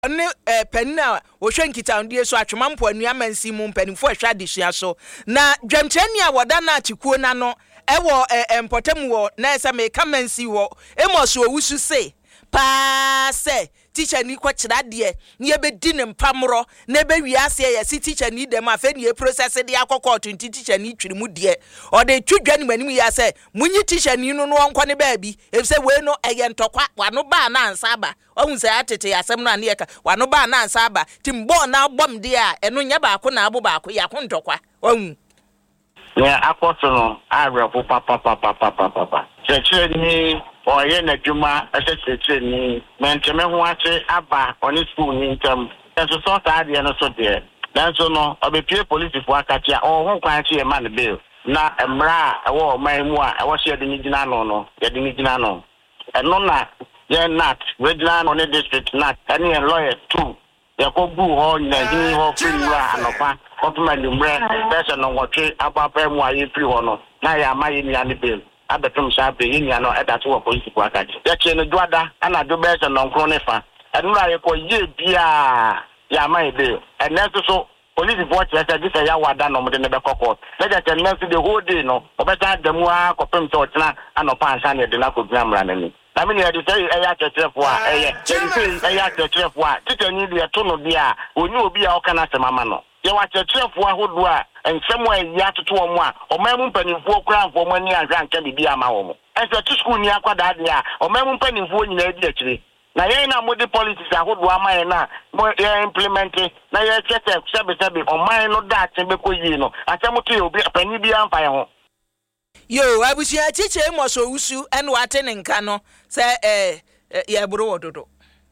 ne penna wo hwe nkitaundie so atwemampo anuamansi mu mpanimfo ahwa adesua so na dwamkyani a woda na atikuo na no ewo empotem wo na esa me kamansi wo emoso owusu se pa se teacher ni kwachira de ne ebedi ne mpamro na ebewi ase ya si teacher ni dem afa ne process de akokọ tunti teacher ni twiri mu de o de twudwane manim ya se munyi teacher ni no onko ne baabi efse we no eye ntokwa wano ba na ansa ba ohun se atete asem no aneka wano ba na ansa ba timbo na bom de a eno nya ba ko na abo ba ko ya ko ntokwa ohun ya apostle arefo papa church ni oye na dwuma asese ni menteme ho ache aba oni school ni ntam enso so ta ade no so de nanso no obepie police fo akatia o ho kwan ache e man bill na emra ewo man mu a ewo she de ni gina no ye de ni gina no eno na ye nat regional on district nat any lawyer too ye ko bu ho na gini ho pinwa anopa otuma numre person no wotwe abapa mu aye free ho no na ya amaye ni ani bill abetum shabe yinya no edate wo police ko akaji ya che no duada ana do be se no nkro ne fa enura ye ko ye bia ya mai be eneso so police force ya say ya wada no mde ne be kokot le ja che next the whole day no obeta damu a kopem to tena anopa ansa ne de na ko gramra nani na me ne de say ya chetrefo a ya chetrefo a titani de to no dia oni obi a o kana semama no ye wa chetrefo ahodo a ensemo ya toto wo mu a omamu mpanimfo kura mfo mo ni ahwa nka bibi ama wo mo ense to school ni akwada de a omamu mpanimfo nyina edi akire na ye na modi policies ahodo amaye na mo ye implement na ye chete sebe omaye no da tembe ko yi no asemo to ye obi panyi bi amfa ye ho yo abusia chiche mo so usu en wate ne nka no se ye buru wododo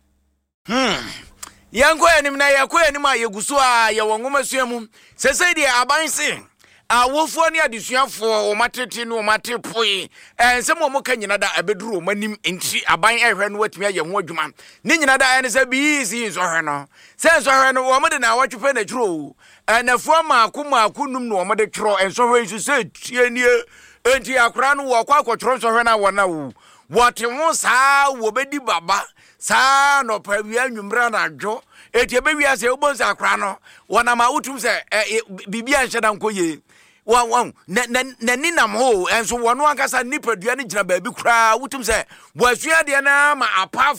yanko enim na yakọ enim a yeguso a ye wonwoma suamu sese de abanse awofo ne adesuafo o matete no o matepoi ensem o moka nyina da abeduru o manim enti aban ehwe no watumi aye ho adwuma ne nyina da ene se bi si nso hwe no se nso hwe no o mode na awatwepe na twro anafo maaku num no o mode twro enso hwe nso se tienie enti akra no wo kwa akotwro nso hwe na wona wo wote ho saa wo bedi baba saa no pawia nwumra na adwo eti be wia se obonza akra no wona ma utum se bibia nheda nkoye wan na ninam ho enso wono ankasa nipadua ne gina baabi kra utum se boasua de na ma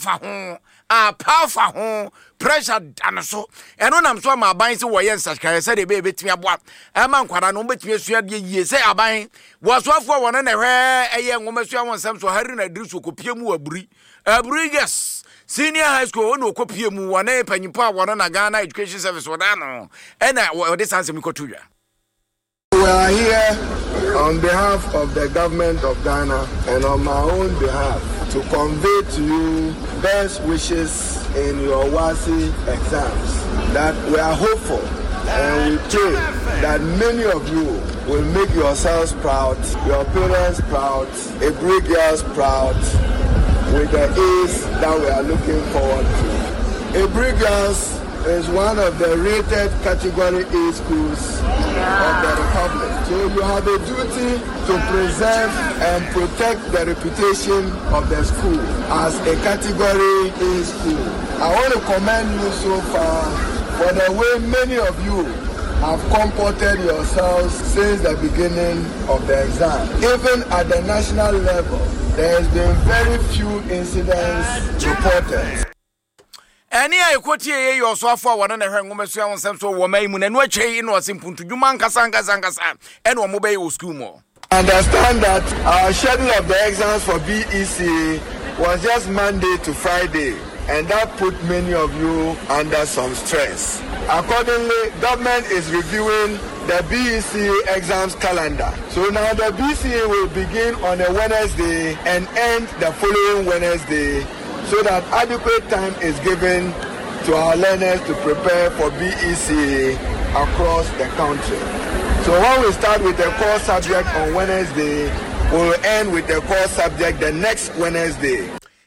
apafa ho pressure danoso eno nam so ma aban se wo ye nsakaya se de be betimi aboa ma nkwara no betimi asua de yie se aban wosoafo wona na hwe eye nwomasua wonsam so hari na diriso kopie mu aburi yes senior high school no kopie mu wona panyimpo a wona na Ghana Education Service wona no ena we sanse mi kotuya. We are here on behalf of the government of Ghana and on my own behalf to convey to you best wishes in your WASSCE exams, that we are hopeful and we pray that many of you will make yourselves proud, your parents proud, Ebri girls proud, with the A's that we are looking forward to. Ebri girls is one of the rated category A schools of the Republic. So you have a duty to preserve and protect the reputation of the school as a category A school. I want to commend you so far for the way many of you have comported yourselves since the beginning of the exam. Even at the national level, there has been very few incidents reported. Any I quote ye your sofa one and a hangomasuan wonsam so wo mai mu na no atwe in was impuntu dwuma nkasa and wo mobile school more. Understand that our schedule of the exams for BEC was just Monday to Friday, and that put many of you under some stress. Accordingly, government is reviewing the BEC exams calendar. So now the BEC will begin on a Wednesday and end the following Wednesday, so that adequate time is given to our learners to prepare for BEC across the country. So when we start with the core subject on Wednesday, we'll end with the core subject the next Wednesday.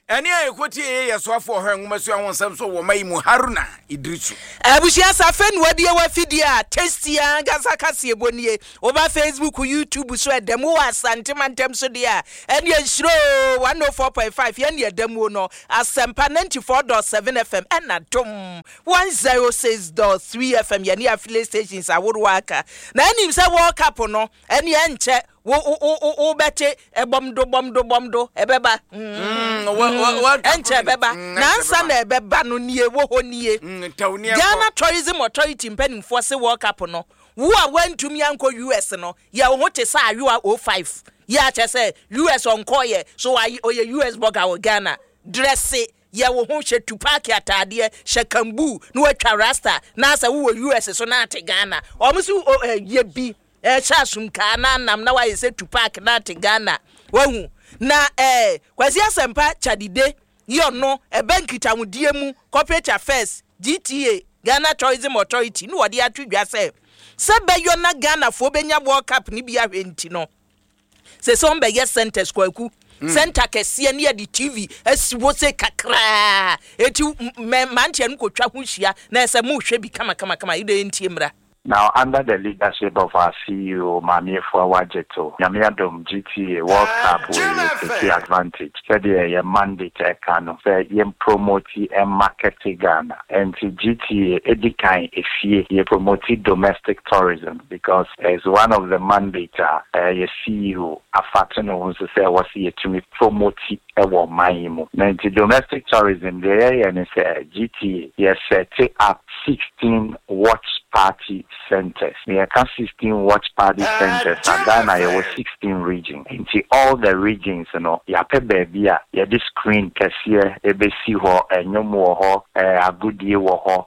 Eni ayekoti ye so afo ho nwoma so ahonsam so wo mai mu Haruna Idrisu. Abushia safen wadi wa fidia testia gasa kase ebonie over Facebook YouTube so edemu asante mantem so dia eni enshiro 104.5 ye ne edemu no Asempa 94.7 FM ena dom 106.3 FM ye ne affiliate stations awodo aka na eni se World Cup no eni enche wo bete bomdo ebeba enche beba na ansa na ebeba no nie wo ho nie Ghana Tourism Authority mpanimfo se World Cup no wo a wantumi anko US no ya wo te sa ayo 05 ya che se US onko ye so oye US burger wo Ghana dress ya wo ho hye Tupac atade hye kambu no atwa rasta na sa wo US so na ate Ghana omusu ye bi chasum kana nam na wa yese Tupac na te Ghana wahu na kwasi Asempa Chadide yono ebenkita mudie mu corporate affairs GTA Ghana Tourism Authority no wode atwedwa se be na Ghana fo benya World Cup ni bia hwenti no se so mbe yes center kwaku center kese ne di TV asiwo se kakra eti manche no kotwa ho hia na se mu hwe bi kama ide entie mra. Now, under the leadership of our CEO, Mami Fuawajeto, Yamiadom GTA World Cup will take advantage. Said a mandate can promote and market Ghana. And GTA Edikai if promote domestic tourism because as one of the mandate, your CEO, Afatano wants to say was here to promote our Maimu. Now, domestic tourism, the area and GTA, yes, set up 16 watch party centers. There are 16 watch party centers, and Ghana there were 16 regions. Into all the regions, yape baby, ya this screen kesiye, ebesi ho, nyomo ho, a good year ho.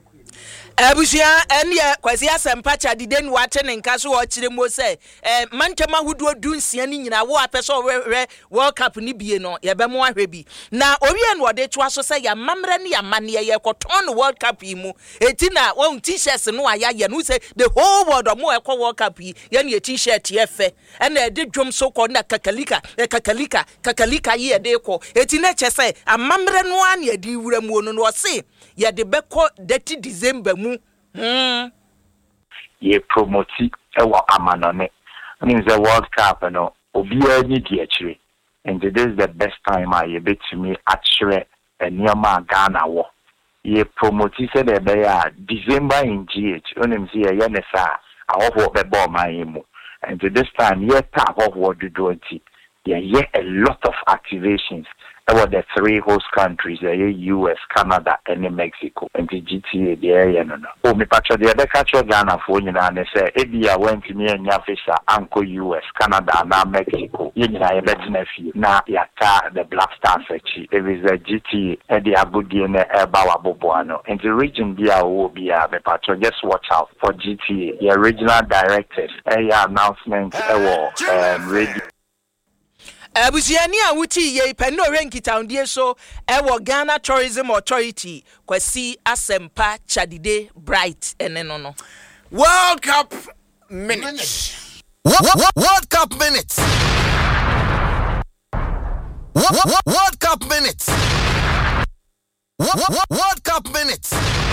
Abushia enya kwasi Asempa Chadide nu wate ne nka so wo kire mo se mantema hudu dunsia ni nyina wo apeso World Cup ni bie no ye be mo ahwe bi na owie no de toa so se ya mamre ne ya mane ye koton World Cup yi mu eti na won t-shirts no aya ye no se the whole world mo ekọ World Cup yi ye ne t-shirt ye fe ena e de dwom so ko na kakalika ye de ko eti na che se amamre no an ye di wura mu no no se ye de beko 30 December Ye promoti ewa amanone. Means the World Cup no obiya ni di actually. And this is the best time I bet to me actually Nyama Ghana wo. Ye promoti se de be December in GH. Onim see ye ne sa awofo be ball my mu. And this time ye tap of what do it. Ye a lot of activations. About the 3 host countries, US, Canada, and Mexico, and the GTA, the area. No. Oh, me patch the other country Ghana for you, and they say, Ebia went to me and Yafisa, Uncle US, Canada, and Mexico. You know, I bet nephew. Now, Yaka, the Black Stars, it is a GTA, and the Abudi and Bawa Boboano. And the region, be a me patch, just watch out for GTA, the regional directors, announcement, radio. Abusiani awuti ye peno renkita ndie so ewo Ghana Tourism Authority kwasi Asempa Chadide Bright eneno. World Cup minutes. World Cup minutes. World Cup minutes. World Cup minutes.